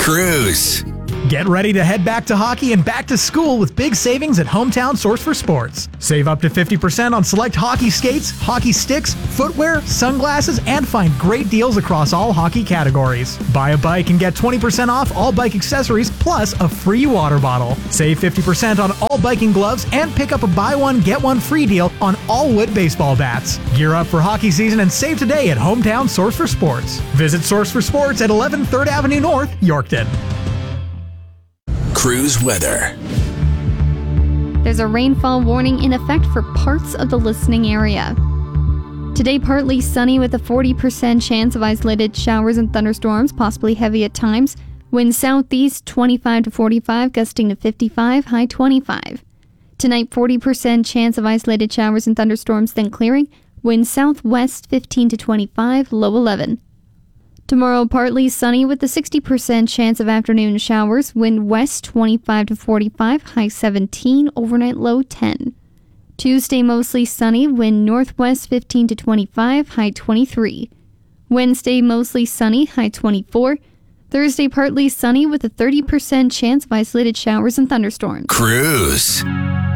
Cruise. Get ready to head back to hockey and back to school with big savings at Hometown Source for Sports. Save up to 50% on select hockey skates, hockey sticks, footwear, sunglasses, and find great deals across all hockey categories. Buy a bike and get 20% off all bike accessories plus a free water bottle. Save 50% on all biking gloves and pick up a buy one, get one free deal on all wood baseball bats. Gear up for hockey season and save today at Hometown Source for Sports. Visit Source for Sports at 11 3rd Avenue North, Yorkton. Cruise weather. There's a rainfall warning in effect for parts of the listening area. Today, partly sunny with a 40% chance of isolated showers and thunderstorms, possibly heavy at times. Wind southeast 25 to 45, gusting to 55, high 25. Tonight, 40% chance of isolated showers and thunderstorms, then clearing. Wind southwest 15 to 25, low 11. Tomorrow, partly sunny with a 60% chance of afternoon showers. Wind west 25 to 45, high 17, overnight low 10. Tuesday, mostly sunny. Wind northwest 15 to 25, high 23. Wednesday, mostly sunny, high 24. Thursday, partly sunny with a 30% chance of isolated showers and thunderstorms. Cruise.